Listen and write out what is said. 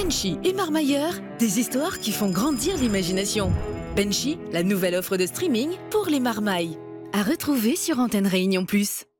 Benchy et Marmailleur, des histoires qui font grandir l'imagination. Benchy, la nouvelle offre de streaming pour les marmailles. À retrouver sur Antenne Réunion Plus.